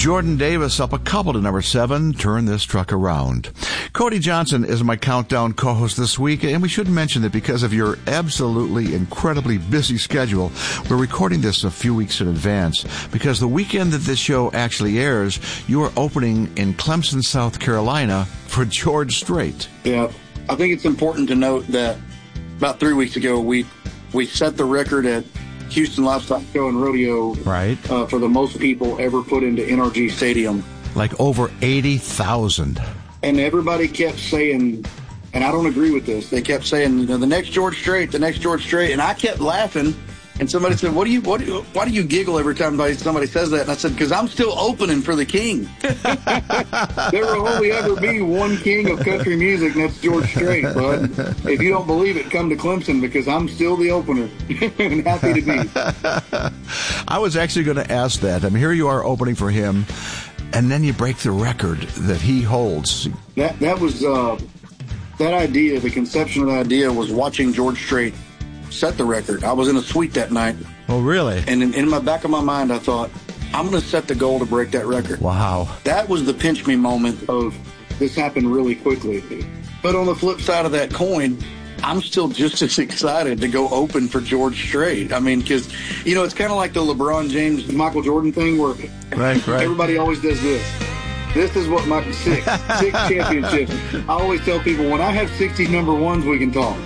Jordan Davis up a couple to number 7, Turn This Truck Around. Cody Johnson is my Countdown co-host this week, and we should mention that because of your absolutely incredibly busy schedule, we're recording this a few weeks in advance, because the weekend that this show actually airs, you are opening in Clemson, South Carolina for George Strait. Yeah, I think it's important to note that about 3 weeks ago, we set the record at Houston Livestock Show and Rodeo, right, for the most people ever put into NRG Stadium. Like over 80,000. And everybody kept saying, and I don't agree with this, they kept saying, the next George Strait, the next George Strait. And I kept laughing. And somebody said, why do you giggle every time somebody says that? And I said, because I'm still opening for the king. There will only ever be one king of country music, and that's George Strait, bud. If you don't believe it, come to Clemson, because I'm still the opener. And happy to be. I was actually going to ask that. I mean, here you are opening for him, and then you break the record that he holds. That was, that idea, the conception of the idea was watching George Strait set the record. I was in a suite that night. Oh, really? And in my back of my mind, I thought, I'm going to set the goal to break that record. Wow. That was the pinch me moment of this happened really quickly. But on the flip side of that coin, I'm still just as excited to go open for George Strait. I mean, because, it's kind of like the LeBron James, Michael Jordan thing where right. Everybody always does this. This is what my six championships. I always tell people, when I have 60 number ones, we can talk.